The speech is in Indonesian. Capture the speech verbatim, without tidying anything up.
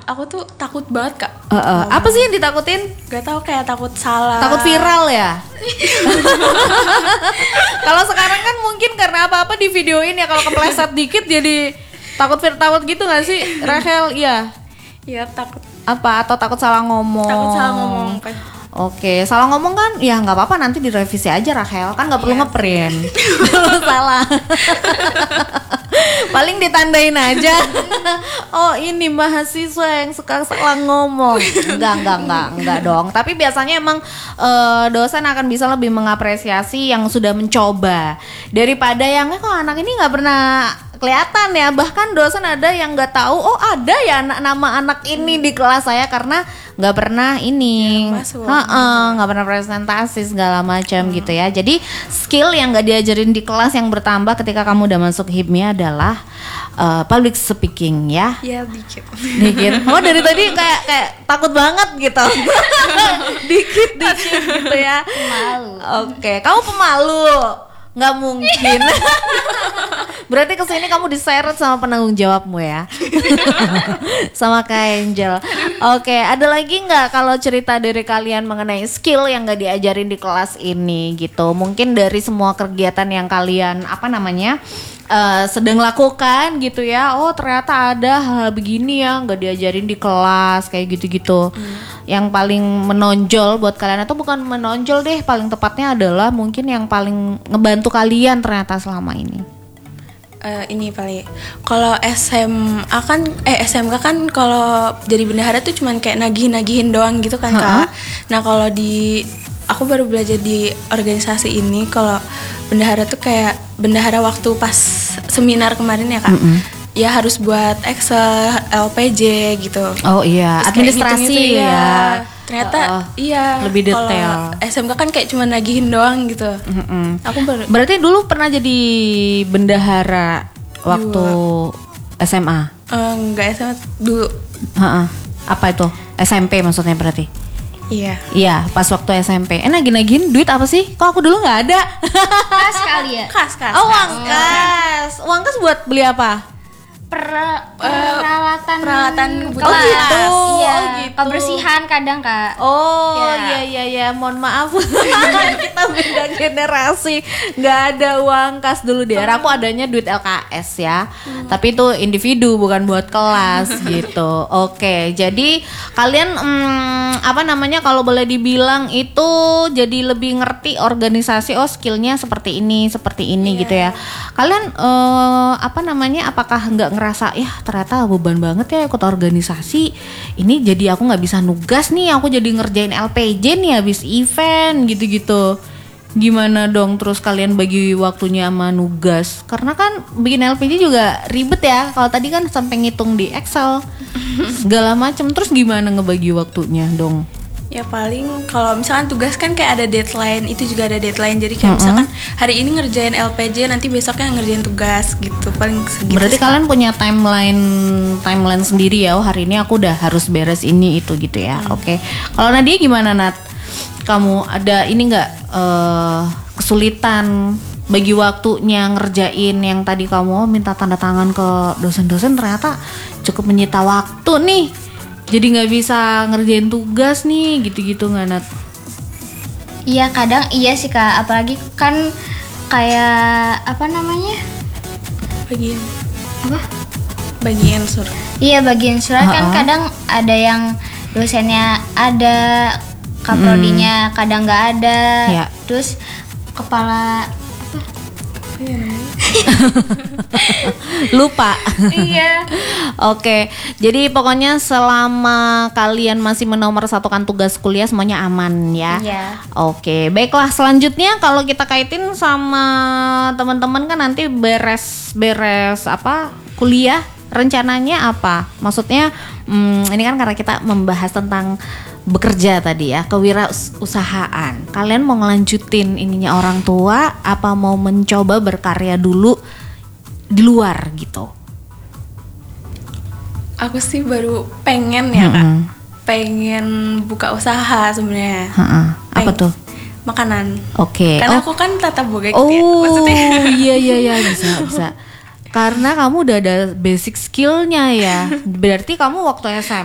aku tuh takut banget Kak. Uh, uh. Apa sih yang ditakutin? Gak tahu, kayak takut salah. Takut viral ya? Kalau sekarang kan mungkin karena apa-apa di videoin ya, kalau kepleset dikit jadi takut takut gitu nggak sih, Rachel? Iya. Iya takut. Apa? Atau takut salah ngomong? Takut salah ngomong kan. Oke, salah ngomong kan ya nggak apa-apa, nanti direvisi aja Rachel, kan nggak perlu Iya. ngeprint. Kalau salah paling ditandain aja. Oh ini mahasiswa yang suka salah ngomong. Enggak, enggak, enggak, enggak dong. Tapi biasanya emang uh, dosen akan bisa lebih mengapresiasi yang sudah mencoba daripada yang eh, kok anak ini nggak pernah kelihatan ya. Bahkan dosen ada yang nggak tahu, oh ada ya anak nama anak ini di kelas saya karena nggak pernah ini, nggak pernah presentasi segala macam hmm. gitu ya. Jadi skill yang nggak diajarin di kelas yang bertambah ketika kamu udah masuk HIPMI adalah uh, public speaking ya. Iya dikit. Dikit. Oh dari tadi kayak kayak takut banget gitu. dikit dikit gitu ya. Pemalu. Oke, kamu pemalu. Nggak mungkin. Berarti kesini kamu diseret sama penanggung jawabmu ya. Sama Kak Angel. Oke, ada lagi nggak kalau cerita dari kalian mengenai skill yang nggak diajarin di kelas ini gitu? Mungkin dari semua kegiatan yang kalian apa namanya uh, sedang lakukan gitu ya. Oh ternyata ada hal begini yang nggak diajarin di kelas kayak gitu-gitu. Hmm. Yang paling menonjol buat kalian, atau bukan menonjol deh, paling tepatnya adalah mungkin yang paling ngebantu kalian ternyata selama ini. Uh, ini paling kalau S M A kan eh S M K kan kalau jadi bendahara tuh cuman kayak nagih-nagihin doang gitu kan Kak. Nah kalau di aku baru belajar di organisasi ini, kalau bendahara tuh kayak bendahara waktu pas seminar kemarin ya Kak. Mm-hmm. Ya harus buat Excel, L P J gitu. Oh iya, terus administrasi ya. ya. Ternyata uh, iya lebih detail. S M K kan kayak cuma nagihin doang gitu. Mm-hmm. Aku ber- Berarti dulu pernah jadi bendahara waktu Dua. S M A? Uh, enggak S M A dulu. Uh-uh. Apa itu? S M P maksudnya berarti? Iya. Iya, pas waktu S M P. Eh nagih-nagihin duit apa sih? Kok aku dulu nggak ada? Kas kali ya? Kas, kas. Oh, uang kas. Uang kas buat beli apa? Per, peralatan peralatan kebutuhan. Oh gitu. Iya, oh, gitu. kebersihan kadang Kak. Oh ya. iya iya iya, mohon maaf. Kita beda generasi. Nggak ada uang kas dulu di era aku, adanya duit L K S ya. Hmm. Tapi itu individu bukan buat kelas gitu. Oke, jadi kalian hmm, apa namanya kalau boleh dibilang itu jadi lebih ngerti organisasi. Oh skillnya seperti ini seperti ini yeah. gitu ya. Kalian uh, apa namanya apakah nggak ngerasa ya ternyata beban banget ya ikut organisasi ini, jadi aku nggak bisa nugas nih, aku jadi ngerjain L P J nih habis event gitu-gitu. Gimana dong terus kalian bagi waktunya sama nugas, karena kan bikin L P J juga ribet ya, kalau tadi kan sampai ngitung di Excel segala macam. Terus gimana ngebagi waktunya dong? Ya paling kalau misalkan tugas kan kayak ada deadline, itu juga ada deadline. Jadi kayak mm-hmm. misalkan hari ini ngerjain L P J, nanti besoknya ngerjain tugas gitu. Paling segitu. Berarti kalian punya timeline timeline sendiri ya. Oh hari ini aku udah harus beres ini itu gitu ya. Hmm. Oke. Okay. Kalau Nadia gimana Nat? Kamu ada ini nggak uh, kesulitan bagi waktunya ngerjain yang tadi kamu minta tanda tangan ke dosen-dosen, ternyata cukup menyita waktu nih. Jadi nggak bisa ngerjain tugas nih, gitu-gitu nggak Nat? Iya kadang iya sih Kak, apalagi kan kayak apa namanya? Bagian apa? Bagian surat. Iya bagian surat. Uh-uh. Kan kadang ada yang dosennya ada, kaprodinya hmm. kadang nggak ada. Ya. Terus kepala apa? Iya namanya. Lupa. Iya. Oke, jadi pokoknya selama kalian masih menomorsatukan tugas kuliah semuanya aman ya. Iya. Oke, baiklah selanjutnya kalau kita kaitin sama teman-teman kan nanti beres-beres apa kuliah, rencananya apa? Maksudnya hmm, ini kan karena kita membahas tentang bekerja tadi ya, kewirausahaan. Kalian mau ngelanjutin ininya orang tua apa mau mencoba berkarya dulu di luar gitu? Aku sih baru pengen ya mm-hmm. Kak, pengen buka usaha sebenarnya. Mm-hmm. Apa tuh? Makanan. Oke. Okay. Karena oh. aku kan tata boga oh, ya, maksudnya. iya iya iya bisa bisa. Karena kamu udah ada basic skillnya ya. Berarti kamu waktu S M